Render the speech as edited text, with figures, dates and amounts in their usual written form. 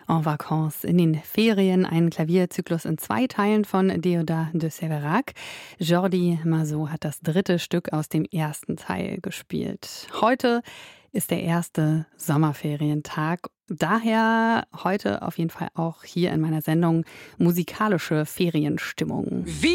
En Vacances in den Ferien, ein Klavierzyklus in 2 Teilen von Déodat de Séverac. Jordi Mazot hat das 3. Stück aus dem 1. Teil gespielt. Heute ist der erste Sommerferientag. Daher heute auf jeden Fall auch hier in meiner Sendung musikalische Ferienstimmung.